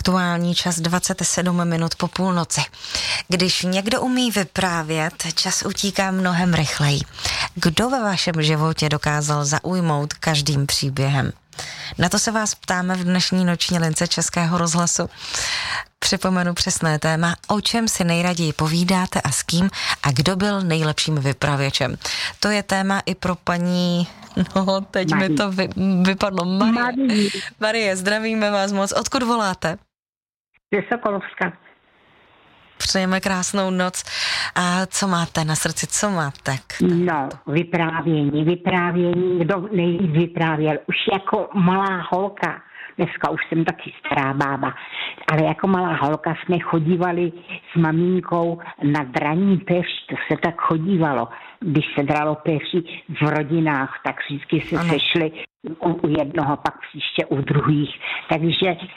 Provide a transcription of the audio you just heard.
Aktuální čas 27 minut po půlnoci. Když někdo umí vyprávět, čas utíká mnohem rychleji. Kdo ve vašem životě dokázal zaujmout každým příběhem? Na to se vás ptáme v dnešní noční lince Českého rozhlasu. Připomenu přesné téma, o čem si nejraději povídáte a s kým a kdo byl nejlepším vypravěčem. To je téma i pro paní, teď Marie. Mi to vypadlo. Marie, zdravíme vás moc. Odkud voláte? Ze Sokolovska. Přejeme krásnou noc. A co máte na srdci, co máte? No, vyprávění. Kdo nejvíc vyprávěl? Už jako malá holka. Dneska už jsem taky stará bába, ale jako malá holka jsme chodívali s maminkou na draní peř, to se tak chodívalo. Když se dralo peři v rodinách, tak vždycky se sešli u jednoho, pak příště u druhých. Takže